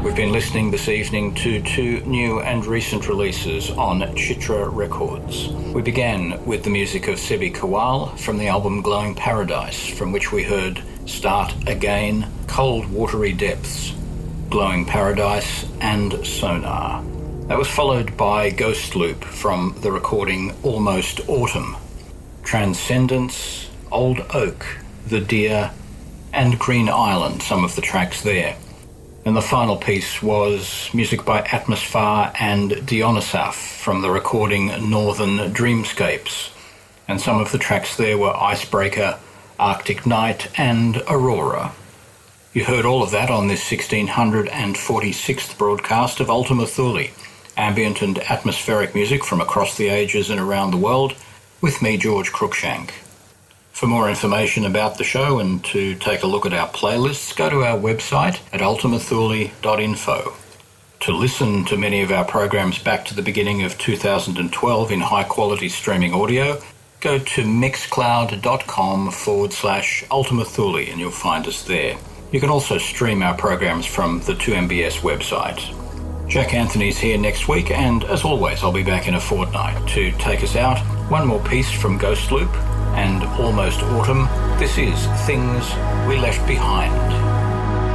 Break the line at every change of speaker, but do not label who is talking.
We've been listening this evening to two new and recent releases on Chitra Records. We began with the music of Sebi Kawal from the album Glowing Paradise, from which we heard Start Again, Cold Watery Depths, Glowing Paradise and Sonar. That was followed by Ghost Loop from the recording Almost Autumn, Transcendence, Old Oak, The Deer and Green Island, some of the tracks there. And the final piece was music by Atmosphar and Dionysaf from the recording Northern Dreamscapes. And some of the tracks there were Icebreaker, Arctic Night and Aurora. You heard all of that on this 1646th broadcast of Ultima Thule, ambient and atmospheric music from across the ages and around the world, with me, George Cruikshank. For more information about the show and to take a look at our playlists, go to our website at ultimathule.info. To listen to many of our programs back to the beginning of 2012 in high-quality streaming audio, go to mixcloud.com/Ultima Thule and you'll find us there. You can also stream our programs from the 2MBS website. Jack Anthony's here next week, and as always, I'll be back in a fortnight to take us out. One more piece from Ghost Loop and Almost Autumn. This is Things We Left Behind.